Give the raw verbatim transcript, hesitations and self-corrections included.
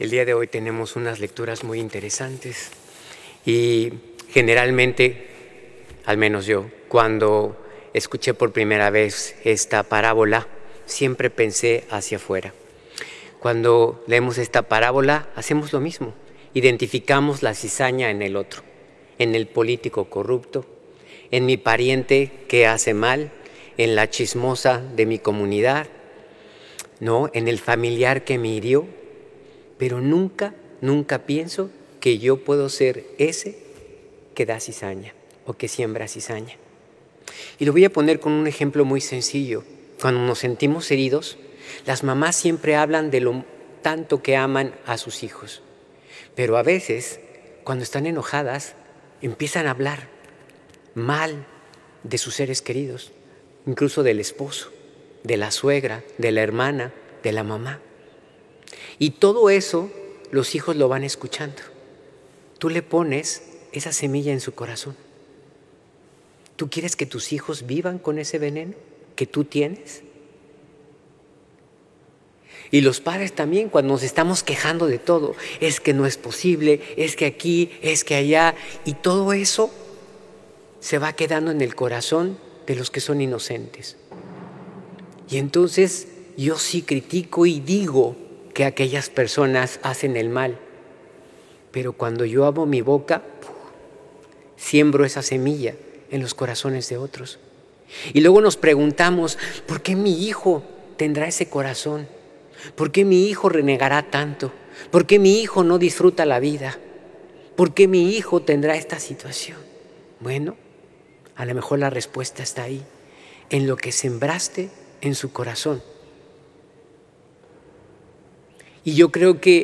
El día de hoy tenemos unas lecturas muy interesantes y generalmente, al menos yo, cuando escuché por primera vez esta parábola, siempre pensé hacia afuera. Cuando leemos esta parábola, hacemos lo mismo. Identificamos la cizaña en el otro, en el político corrupto, en mi pariente que hace mal, en la chismosa de mi comunidad, ¿no? En el familiar que me hirió. Pero nunca, nunca pienso que yo puedo ser ese que da cizaña o que siembra cizaña. Y lo voy a poner con un ejemplo muy sencillo. Cuando nos sentimos heridos, las mamás siempre hablan de lo tanto que aman a sus hijos. Pero a veces, cuando están enojadas, empiezan a hablar mal de sus seres queridos, incluso del esposo, de la suegra, de la hermana, de la mamá. Y todo eso los hijos lo van escuchando. Tú le pones esa semilla en su corazón. ¿Tú quieres que tus hijos vivan con ese veneno que tú tienes? Y los padres también, cuando nos estamos quejando de todo, es que no es posible, es que aquí, es que allá, y todo eso se va quedando en el corazón de los que son inocentes. Y entonces yo sí critico y digo que aquellas personas hacen el mal, pero cuando yo abro mi boca, siembro esa semilla en los corazones de otros. Y luego nos preguntamos, ¿por qué mi hijo tendrá ese corazón? ¿Por qué mi hijo renegará tanto? ¿Por qué mi hijo no disfruta la vida? ¿Por qué mi hijo tendrá esta situación? Bueno, a lo mejor la respuesta está ahí, en lo que sembraste en su corazón. Y yo creo que